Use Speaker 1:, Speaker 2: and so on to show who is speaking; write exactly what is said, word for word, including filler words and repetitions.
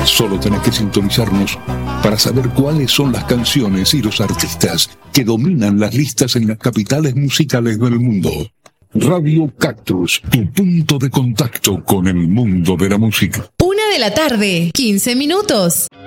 Speaker 1: Solo tenés que sintonizarnos para saber cuáles son las canciones y los artistas que dominan las listas en las capitales musicales del mundo. Radio Cactus, tu punto de contacto con el mundo de la música.
Speaker 2: Una de la tarde, quince minutos.